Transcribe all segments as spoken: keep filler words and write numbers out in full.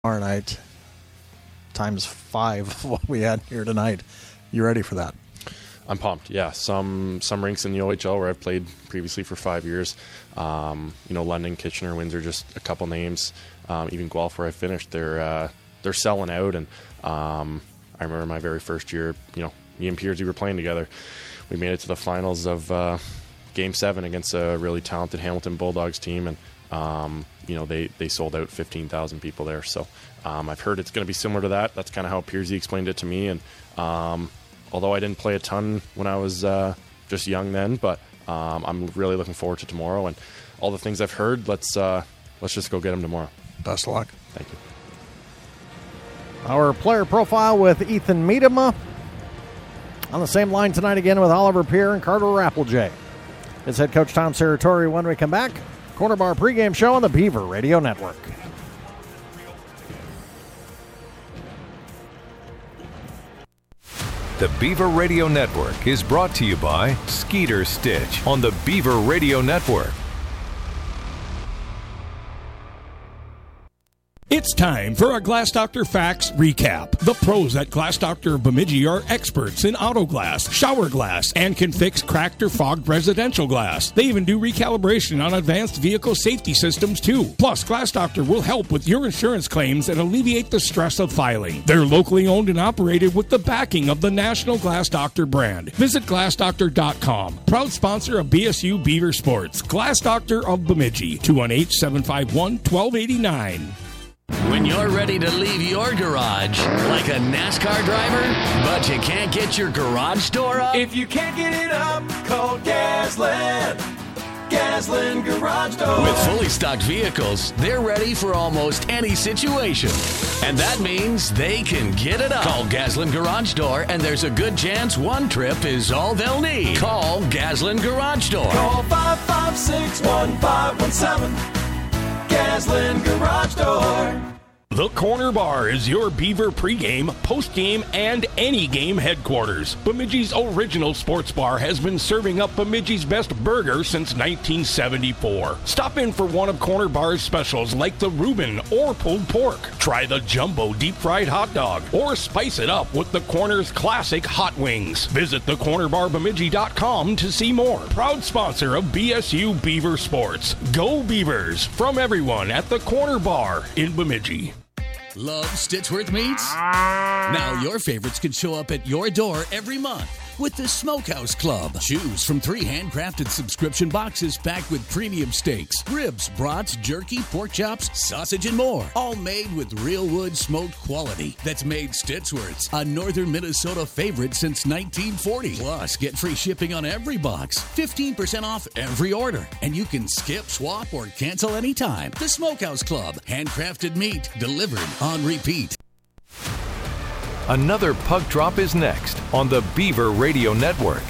tomorrow night times five of what we had here tonight. You ready for that? I'm pumped. Yeah, some some rinks in the O H L where I've played previously for five years. Um, you know, London, Kitchener, Windsor, just a couple names. Um, even Guelph, where I finished, they're uh, they're selling out. And um, I remember my very first year. You know, me and Piers, we were playing together. We made it to the finals of uh, Game Seven against a really talented Hamilton Bulldogs team, and um, you know they they sold out fifteen thousand people there. So um, I've heard it's going to be similar to that. That's kind of how Piersy explained it to me, and. Um, Although I didn't play a ton when I was uh, just young then, but um, I'm really looking forward to tomorrow and all the things I've heard. Let's uh, let's just go get them tomorrow. Best of luck. Thank you. Our player profile with Ethan Miedema. On the same line tonight again with Oliver Pierre and Carter Rappeljay. It's head coach Tom Serratori when we come back. Corner Bar pregame show on the Beaver Radio Network. The Beaver Radio Network is brought to you by Skeeter Stitch on the Beaver Radio Network. It's time for our Glass Doctor Facts Recap. The pros at Glass Doctor of Bemidji are experts in auto glass, shower glass, and can fix cracked or fogged residential glass. They even do recalibration on advanced vehicle safety systems, too. Plus, Glass Doctor will help with your insurance claims and alleviate the stress of filing. They're locally owned and operated with the backing of the National Glass Doctor brand. Visit glass doctor dot com. Proud sponsor of B S U Beaver Sports. Glass Doctor of Bemidji. two one eight, seven five one, one two eight nine. When you're ready to leave your garage like a NASCAR driver, but you can't get your garage door up? If you can't get it up, call Gasland. Gasland Garage Door. With fully stocked vehicles, they're ready for almost any situation. And that means they can get it up. Call Gasland Garage Door, and there's a good chance one trip is all they'll need. Call Gasland Garage Door. Call five five six, one five one seven. Gasland Garage Door. The Corner Bar is your Beaver pregame, postgame, and any game headquarters. Bemidji's original sports bar has been serving up Bemidji's best burger since nineteen seventy-four. Stop in for one of Corner Bar's specials like the Reuben or pulled pork. Try the Jumbo deep fried hot dog or spice it up with the Corner's classic hot wings. Visit the corner bar bemidji dot com to see more. Proud sponsor of B S U Beaver Sports. Go Beavers from everyone at the Corner Bar in Bemidji. Love Stitchworth Meats? Now your favorites can show up at your door every month with the Smokehouse Club. Choose from three handcrafted subscription boxes packed with premium steaks, ribs, brats, jerky, pork chops, sausage, and more. All made with real wood smoked quality that's made Stitchworth's a northern Minnesota favorite since nineteen forty. Plus, get free shipping on every box, fifteen percent off every order, and you can skip, swap, or cancel anytime. The Smokehouse Club. Handcrafted meat delivered on repeat. Another puck drop is next on the Beaver Radio Network.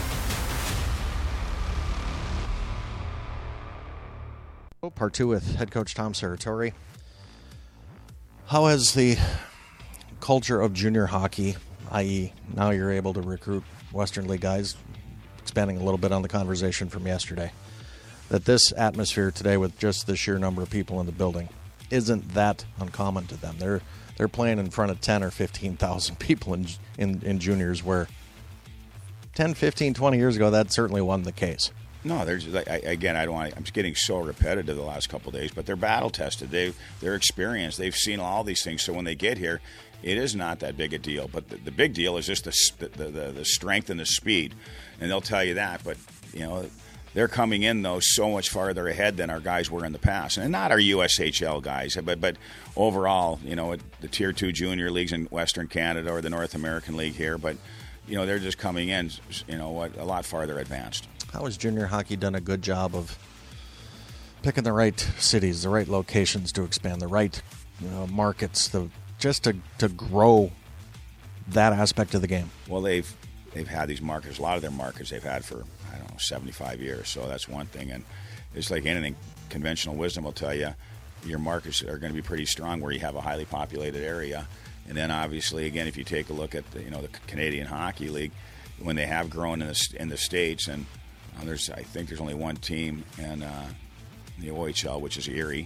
Part two with head coach Tom Serratori. How has the culture of junior hockey, that is now you're able to recruit Western League guys, expanding a little bit on the conversation from yesterday, that this atmosphere today with just the sheer number of people in the building isn't that uncommon to them. They're they're playing in front of ten or fifteen thousand people in, in in juniors, where ten, fifteen, twenty years ago that certainly wasn't the case. No, there's I, again. I don't want. I'm getting so repetitive the last couple of days, but they're battle tested. They they're experienced. They've seen all these things. So when they get here, it is not that big a deal. But the, the big deal is just the the, the the strength and the speed, and they'll tell you that. But you know, they're coming in though so much farther ahead than our guys were in the past, and not our U S H L guys, but but overall, you know, the Tier Two junior leagues in Western Canada or the North American League here, but you know, they're just coming in, you know, what a lot farther advanced. How has junior hockey done a good job of picking the right cities, the right locations to expand, the right you know, markets, the just to, to grow that aspect of the game? Well, they've they've had these markets. A lot of their markets they've had for I don't know seventy-five years. So that's one thing. And it's like anything, conventional wisdom will tell you your markets are going to be pretty strong where you have a highly populated area. And then obviously, again, if you take a look at the, you know the Canadian Hockey League, when they have grown in the in the States, and uh, there's I think there's only one team in uh, the O H L, which is Erie.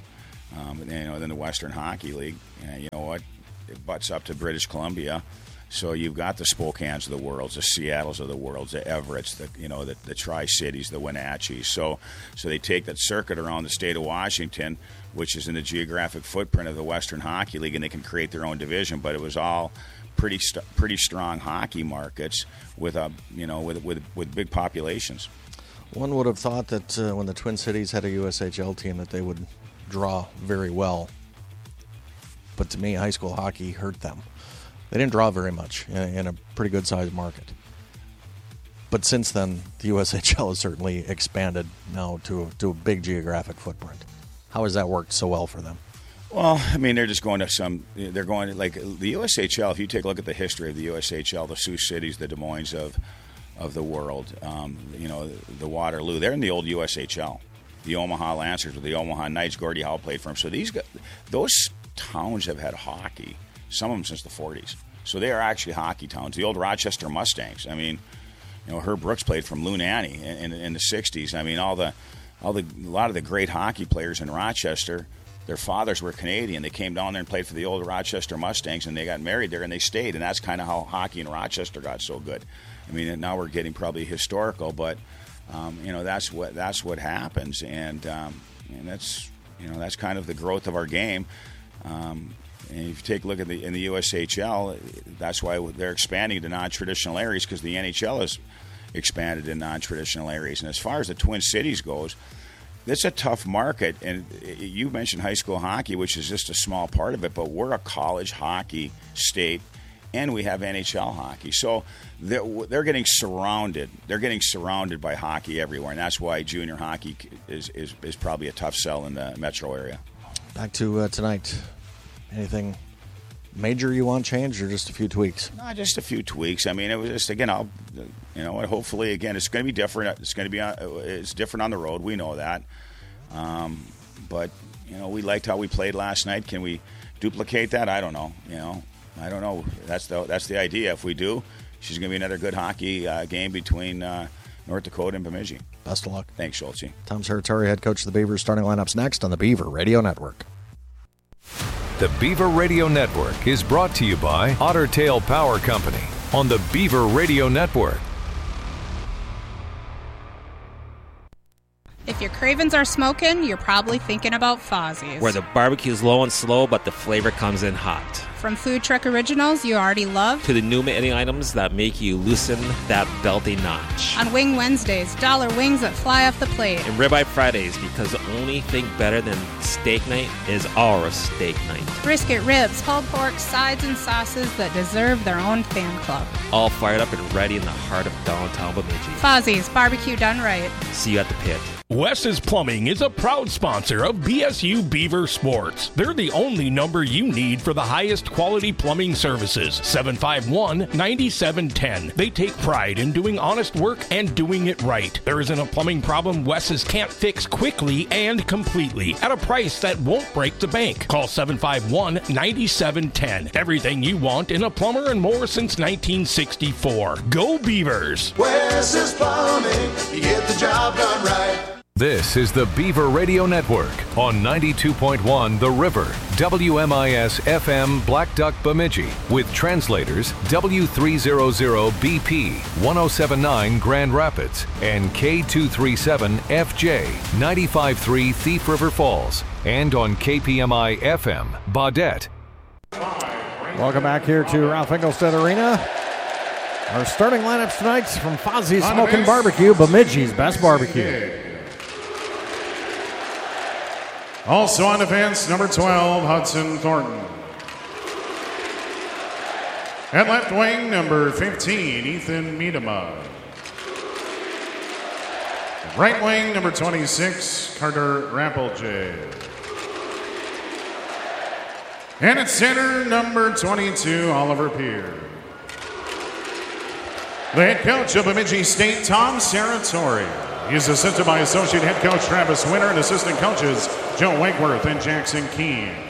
Um, you know, then the Western Hockey League, and you know what, it butts up to British Columbia. So you've got the Spokanes of the world, the Seattles of the world, the Everetts, the you know the, the Tri-Cities, the Wenatchees. So so they take that circuit around the state of Washington, which is in the geographic footprint of the Western Hockey League, and they can create their own division. But it was all pretty st- pretty strong hockey markets with a you know with with with big populations. One would have thought that uh, when the Twin Cities had a U S H L team that they would draw very well. But to me, high school hockey hurt them. They didn't draw very much in, in a pretty good-sized market. But since then, the U S H L has certainly expanded now to, to a big geographic footprint. How has that worked so well for them? Well, I mean, they're just going to some, they're going to, like, the U S H L, if you take a look at the history of the U S H L, the Sioux Cities, the Des Moines of of the world, um, you know, the Waterloo, they're in the old U S H L. The Omaha Lancers with the Omaha Knights, Gordie Howe played for them. So these guys, those towns have had hockey, some of them since the forties. So they are actually hockey towns. The old Rochester Mustangs. I mean, you know, Herb Brooks played from Lou Nanny in, in, in the sixties. I mean, all the, all the, a lot of the great hockey players in Rochester, their fathers were Canadian. They came down there and played for the old Rochester Mustangs, and they got married there, and they stayed. And that's kind of how hockey in Rochester got so good. I mean, now we're getting probably historical, but um, you know, that's what that's what happens, and um, and that's you know that's kind of the growth of our game. Um, And if you take a look at the in the U S H L, that's why they're expanding to non-traditional areas, because the N H L has expanded in non-traditional areas. And as far as the Twin Cities goes, it's a tough market. And you mentioned high school hockey, which is just a small part of it, but we're a college hockey state, and we have N H L hockey. So they're, they're getting surrounded. They're getting surrounded by hockey everywhere, and that's why junior hockey is is, is probably a tough sell in the metro area. Back to uh, tonight. Anything major you want changed, or just a few tweaks? No, just a few tweaks. I mean, it was just, again, I'll, you know, hopefully, again, it's going to be different. It's going to be, on, it's different on the road. We know that. Um, but, you know, we liked how we played last night. Can we duplicate that? I don't know. You know, I don't know. That's the, that's the idea. If we do, she's going to be another good hockey uh, game between uh, North Dakota and Bemidji. Best of luck. Thanks, Schultz. Tom Serratore, head coach of the Beavers. Starting lineups next on the Beaver Radio Network. The Beaver Radio Network is brought to you by Otter Tail Power Company on the Beaver Radio Network. If your cravings are smoking, you're probably thinking about Fozzie's, where the barbecue's low and slow, but the flavor comes in hot. From food truck originals you already love, to the new menu items that make you loosen that belty notch. On Wing Wednesdays, dollar wings that fly off the plate. And Ribeye Fridays, because the only thing better than steak night is our steak night. Brisket, ribs, pulled pork, sides, and sauces that deserve their own fan club. All fired up and ready in the heart of downtown Bemidji. Fozzie's, barbecue done right. See you at the pit. Wes's Plumbing is a proud sponsor of B S U Beaver Sports. They're the only number you need for the highest quality plumbing services. seven five one, nine seven one zero. They take pride in doing honest work and doing it right. There isn't a plumbing problem Wes's can't fix quickly and completely at a price that won't break the bank. Call seven five one, nine seven one zero. Everything you want in a plumber and more since nineteen sixty-four. Go Beavers! Wes's Plumbing, you get the job done right. This is the Beaver Radio Network on ninety-two point one The River, W M I S F M Black Duck Bemidji, with translators W three hundred B P, one oh seven point nine Grand Rapids, and K two thirty-seven F J, ninety-five point three Thief River Falls, and on K P M I F M Baudette. Welcome back here to Ralph Engelstad Arena. Our starting lineups tonight from Fozzie's Smokin' Barbecue, Bemidji's best barbecue. Also on defense, number twelve, Hudson Thornton. At left wing, number fifteen, Ethan Miedema. Right wing, number twenty-six, Carter Rappelje. And at center, number twenty-two, Oliver Peer. The head coach of Bemidji State, Tom Serratore. He is assisted by Associate Head Coach Travis Winter and Assistant Coaches Joe Wakeworth and Jackson Keene.